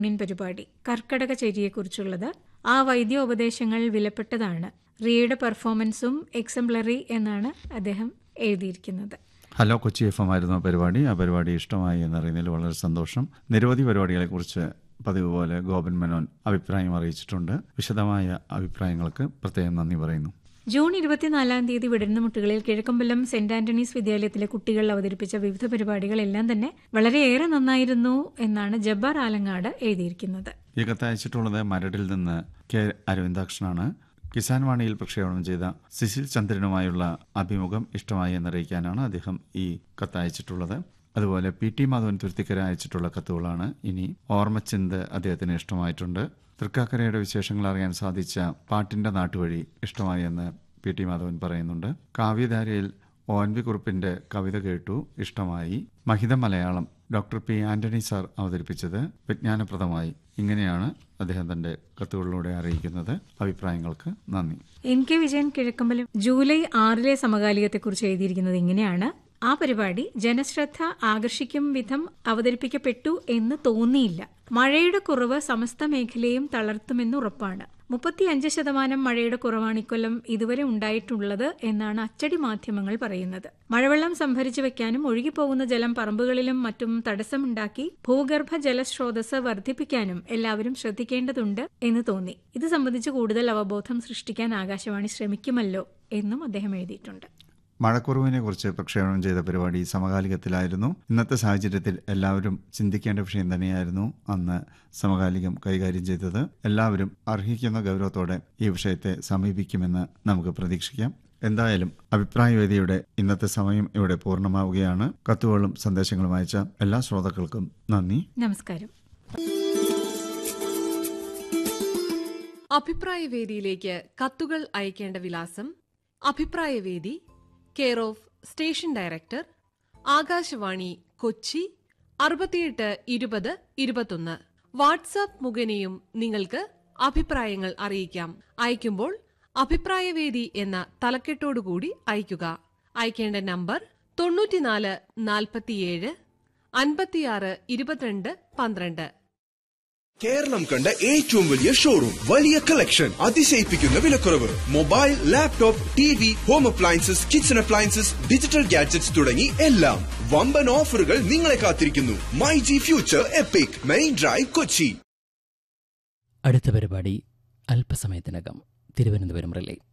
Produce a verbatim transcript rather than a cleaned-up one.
ിൻ പരിപാടി കർക്കടക ചേരിയെക്കുറിച്ചുള്ളത്. ആ വൈദ്യോപദേശങ്ങൾ വിലപ്പെട്ടതാണ്. റിയയുടെ പെർഫോമൻസും എക്സംപ്ലറി എന്നാണ് അദ്ദേഹം എഴുതിയിരിക്കുന്നത്. ഹലോ കൊച്ചി എഫ് എം ആയിരുന്നു ആ പരിപാടി. ആ പരിപാടി ഇഷ്ടമായി എന്നറിയുന്നതിൽ വളരെ സന്തോഷം. നിരവധി പരിപാടികളെക്കുറിച്ച് പതിവ് പോലെ ഗോപൻ മേനോൻ അഭിപ്രായം അറിയിച്ചിട്ടുണ്ട്. വിശദമായ അഭിപ്രായങ്ങൾക്ക് പ്രത്യേകം നന്ദി പറയുന്നു. ജൂൺ ഇരുപത്തിനാലാം തീയതി വിടരുന്നമുട്ടുകളിൽ കിഴക്കമ്പലം സെന്റ് ആന്റണീസ് വിദ്യാലയത്തിലെ കുട്ടികൾ അവതരിപ്പിച്ച വിവിധ പരിപാടികളെല്ലാം തന്നെ വളരെയേറെ നന്നായിരുന്നു എന്നാണ് ജബ്ബാർ ആലങ്ങാട് എഴുതിയിരിക്കുന്നത്. ഈ കത്തയച്ചിട്ടുള്ളത് മരടിൽ നിന്ന് കെ അരവിന്ദാക്ഷനാണ്. കിസാൻ വാണിയിൽ പ്രക്ഷേപണം ചെയ്ത സിസിൽ ചന്ദ്രനുമായുള്ള അഭിമുഖം ഇഷ്ടമായി എന്നറിയിക്കാനാണ് അദ്ദേഹം ഈ കത്തയച്ചിട്ടുള്ളത്. അതുപോലെ പി ടി മാധവൻ തുരുത്തിക്കര അയച്ചിട്ടുള്ള കത്തുകളാണ്. ഇനി ഓർമ്മച്ചിന്ത് അദ്ദേഹത്തിന് ഇഷ്ടമായിട്ടുണ്ട്. തൃക്കാക്കരയുടെ വിശേഷങ്ങൾ അറിയാൻ സാധിച്ച പാട്ടിന്റെ നാട്ടുവഴി ഇഷ്ടമായി എന്ന് പി ടി മാധവൻ പറയുന്നുണ്ട്. കാവ്യധാരയിൽ ഒ എൻ വി കുറുപ്പിന്റെ കവിത കേട്ടു, ഇഷ്ടമായി. മഹിത Malayalam doctor P Antony sir അവതരിപ്പിച്ചത് വിജ്ഞാനപ്രദമായി. ഇങ്ങനെയാണ് അദ്ദേഹം തന്റെ കത്തുകളിലൂടെ അറിയിക്കുന്നത്. അഭിപ്രായങ്ങൾക്ക് നന്ദി. N K Vijayan Kizhakkambalam July ആറിലെ സമകാലികത്തെക്കുറിച്ച് എഴുതിയിരിക്കുന്നത് ഇങ്ങനെയാണ്. ആ പരിപാടി ജനശ്രദ്ധ ആകർഷിക്കും വിധം അവതരിപ്പിക്കപ്പെട്ടു എന്ന് തോന്നിയില്ല. മഴയുടെ കുറവ് സമസ്ത മേഖലയും തളർത്തുമെന്ന് ഉറപ്പാണ്. മുപ്പത്തിയഞ്ച് ശതമാനം മഴയുടെ കുറവാണ് ഇക്കൊല്ലം ഇതുവരെ ഉണ്ടായിട്ടുള്ളത് എന്നാണ് അച്ചടി മാധ്യമങ്ങൾ പറയുന്നത്. മഴവെള്ളം സംഭരിച്ചു വെക്കാനും ഒഴുകിപ്പോകുന്ന ജലം പറമ്പുകളിലും മറ്റും തടസ്സമുണ്ടാക്കി ഭൂഗർഭ ജലസ്രോതസ് വർദ്ധിപ്പിക്കാനും എല്ലാവരും ശ്രദ്ധിക്കേണ്ടതുണ്ട് എന്ന് തോന്നി. ഇത് സംബന്ധിച്ച് കൂടുതൽ അവബോധം സൃഷ്ടിക്കാൻ ആകാശവാണി ശ്രമിക്കുമല്ലോ എന്നും അദ്ദേഹം എഴുതിയിട്ടുണ്ട്. മഴക്കുറവിനെ കുറിച്ച് പ്രക്ഷേപണം ചെയ്ത പരിപാടി സമകാലികത്തിലായിരുന്നു. ഇന്നത്തെ സാഹചര്യത്തിൽ എല്ലാവരും ചിന്തിക്കേണ്ട വിഷയം തന്നെയായിരുന്നു അന്ന് സമകാലികം കൈകാര്യം ചെയ്തത്. എല്ലാവരും അർഹിക്കുന്ന ഗൗരവത്തോടെ ഈ വിഷയത്തെ സമീപിക്കുമെന്ന് നമുക്ക് പ്രതീക്ഷിക്കാം. എന്തായാലും അഭിപ്രായവേദിയുടെ ഇന്നത്തെ സമയം ഇവിടെ പൂർണ്ണമാവുകയാണ്. കത്തുകളും സന്ദേശങ്ങളും അയച്ച എല്ലാ ശ്രോതാക്കൾക്കും നന്ദി, നമസ്കാരം. അഭിപ്രായവേദിയിലേക്ക് കത്തുകൾ അയക്കേണ്ട വിലാസം: അഭിപ്രായവേദി, care of station director, Akashvani, Kochi അറുപത്തിയെട്ട് ഇരുപത് ഇരുപത്തൊന്ന്. വാട്സാപ്പ് മുഖേനയും നിങ്ങൾക്ക് അഭിപ്രായങ്ങൾ അറിയിക്കാം. അയക്കുമ്പോൾ അഭിപ്രായവേദി എന്ന തലക്കെട്ടോടുകൂടി അയക്കുക. അയക്കേണ്ട നമ്പർ തൊണ്ണൂറ്റിനാല് നാൽപ്പത്തിയേഴ് അൻപത്തിയാറ് ഇരുപത്തിരണ്ട് പന്ത്രണ്ട്. കേരളം കണ്ട ഏറ്റവും വലിയ ഷോറൂം, വലിയ കളക്ഷൻ, അതിശയിപ്പിക്കുന്ന വിലക്കുറവ്. Mobile, laptop, T V, home appliances, kitchen appliances, digital gadgets തുടങ്ങി എല്ലാം. വമ്പൻ ഓഫറുകൾ നിങ്ങളെ കാത്തിരിക്കുന്നു. My G future EPIC, main drive, Kochi. അടുത്ത പരിപാടി അല്പസമയത്തിനകം തിരുവനന്തപുരം റിലേ.